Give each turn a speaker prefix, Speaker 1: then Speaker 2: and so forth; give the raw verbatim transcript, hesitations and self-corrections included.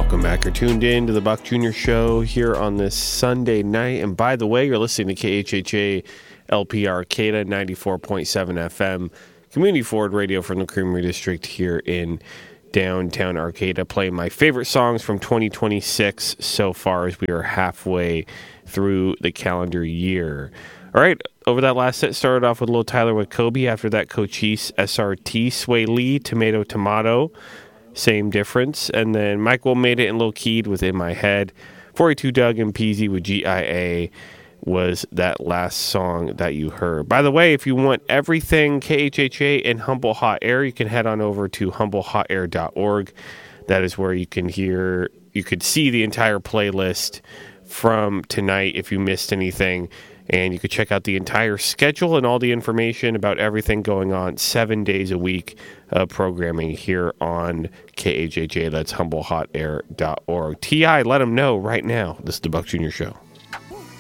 Speaker 1: Welcome back. You're tuned in to the Buck Junior Show here on this Sunday night. And by the way, you're listening to K H H A L P Arcata ninety-four point seven F M, Community Forward Radio from the Creamery District here in downtown Arcata, playing my favorite songs from twenty twenty-six so far as we are halfway through the calendar year. All right, over that last set, started off with Lil Tyler with Kobe. After that, Cochise, S R T, Sway Lee, Tomato Tomato. Same difference. And then Mike Will Made It and Lil Keed with In My Head. forty-two Doug and Peasy with G I A was that last song that you heard. By the way, if you want everything K H H A and Humble Hot Air, you can head on over to humble hot air dot org. That is where you can hear, you could see the entire playlist from tonight if you missed anything. And you could check out the entire schedule and all the information about everything going on seven days a week of programming here on K H H A. That's humble hot air dot org. T I, let them know right now. This is the Buck Junior Show.